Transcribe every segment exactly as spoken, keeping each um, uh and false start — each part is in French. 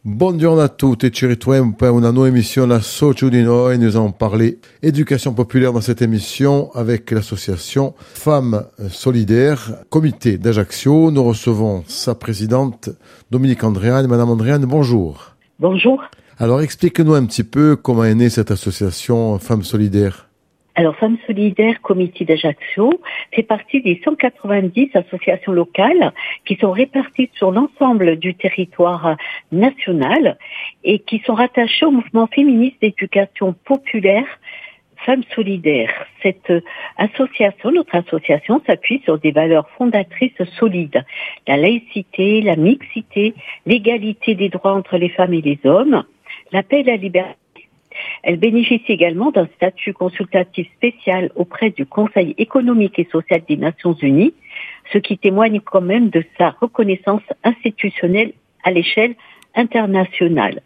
Buongiorno a tutti, ci ritroviamo per una nuova émission La Socio di Noi. Nous allons parler éducation populaire dans cette émission avec l'association Femmes Solidaires, comité d'Ajaccio. Nous recevons sa présidente Dominique Andréane. Madame Andréane, bonjour. Bonjour. Alors explique-nous un petit peu comment est née cette association Femmes Solidaires. Alors, Femmes Solidaires, comité d'Ajaccio, fait partie des cent quatre-vingt-dix associations locales qui sont réparties sur l'ensemble du territoire national et qui sont rattachées au mouvement féministe d'éducation populaire Femmes Solidaires. Cette association, notre association, s'appuie sur des valeurs fondatrices solides. La laïcité, la mixité, l'égalité des droits entre les femmes et les hommes, la paix et la liberté. Elle bénéficie également d'un statut consultatif spécial auprès du Conseil économique et social des Nations Unies, ce qui témoigne quand même de sa reconnaissance institutionnelle à l'échelle internationale.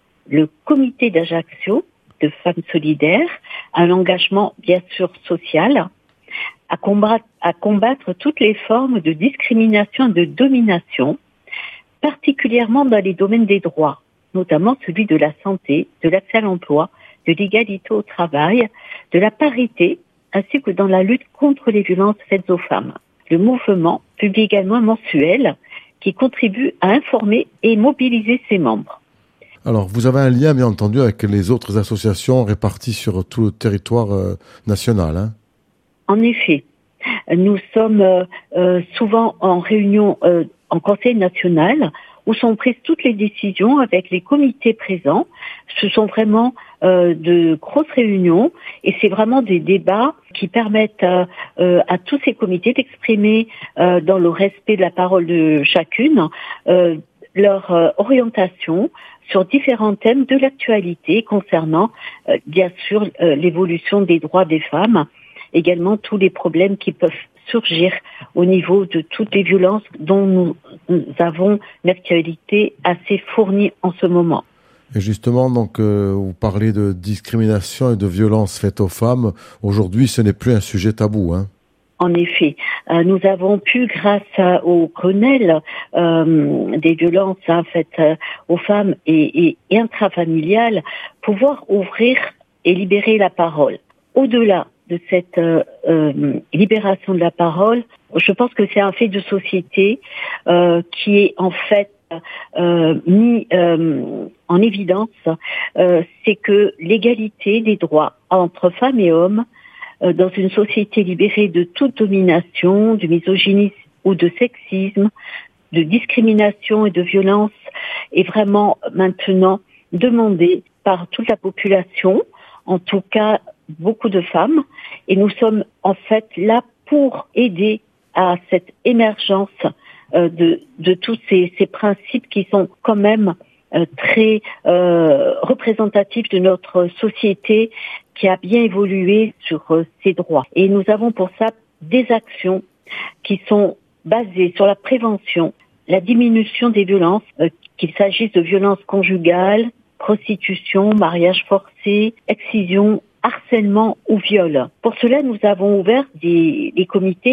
Le comité d'Ajaccio de Femmes Solidaires a un engagement bien sûr social à combattre, à combattre toutes les formes de discrimination et de domination, particulièrement dans les domaines des droits, notamment celui de la santé, de l'accès à l'emploi, de l'égalité au travail, de la parité, ainsi que dans la lutte contre les violences faites aux femmes. Le mouvement publie également un mensuel qui contribue à informer et mobiliser ses membres. Alors, vous avez un lien, bien entendu, avec les autres associations réparties sur tout le territoire euh, national, hein? En effet, nous sommes euh, euh, souvent en réunion euh, en Conseil national où sont prises toutes les décisions avec les comités présents. Ce sont vraiment euh, de grosses réunions et c'est vraiment des débats qui permettent euh, euh, à tous ces comités d'exprimer euh, dans le respect de la parole de chacune euh, leur euh, orientation sur différents thèmes de l'actualité concernant euh, bien sûr euh, l'évolution des droits des femmes, également tous les problèmes qui peuvent surgir au niveau de toutes les violences dont nous, nous avons une actualité assez fournie en ce moment. Et justement, donc, euh, vous parlez de discrimination et de violence faites aux femmes. Aujourd'hui, ce n'est plus un sujet tabou, hein? En effet, euh, nous avons pu, grâce à, au Grenelle euh, des violences hein, faites euh, aux femmes et, et, et intrafamiliales, pouvoir ouvrir et libérer la parole. Au-delà de cette euh, euh, libération de la parole, je pense que c'est un fait de société euh, qui est en fait euh, mis euh, en évidence, euh, c'est que l'égalité des droits entre femmes et hommes euh, dans une société libérée de toute domination, de misogynisme ou de sexisme, de discrimination et de violence est vraiment maintenant demandée par toute la population, en tout cas beaucoup de femmes, et nous sommes en fait là pour aider à cette émergence euh, de, de tous ces, ces principes qui sont quand même euh, très euh, représentatifs de notre société qui a bien évolué sur euh, ces droits. Et nous avons pour ça des actions qui sont basées sur la prévention, la diminution des violences, euh, qu'il s'agisse de violences conjugales, prostitution, mariage forcé, excision, harcèlement ou viol. Pour cela, nous avons ouvert des, des comités